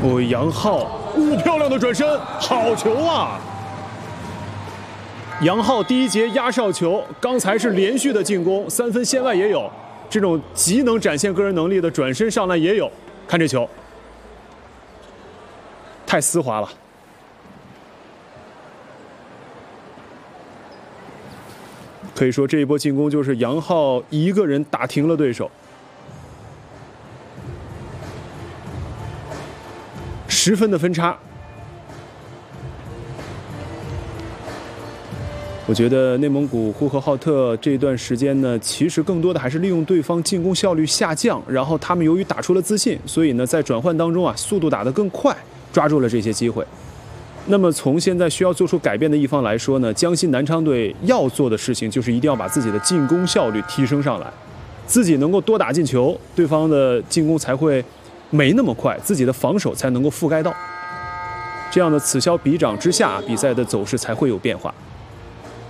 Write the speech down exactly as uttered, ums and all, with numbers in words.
哦，杨浩，哦，漂亮的转身，好球啊！杨浩第一节压哨球，刚才是连续的进攻，三分线外也有，这种极能展现个人能力的转身上篮也有。看这球，太丝滑了。可以说这一波进攻就是杨浩一个人打停了对手。十分的分差，我觉得内蒙古呼和浩特这段时间呢，其实更多的还是利用对方进攻效率下降，然后他们由于打出了自信，所以呢在转换当中啊，速度打得更快，抓住了这些机会。那么从现在需要做出改变的一方来说呢，江西南昌队要做的事情就是一定要把自己的进攻效率提升上来，自己能够多打进球，对方的进攻才会没那么快，自己的防守才能够覆盖到。这样的此消彼长之下，比赛的走势才会有变化。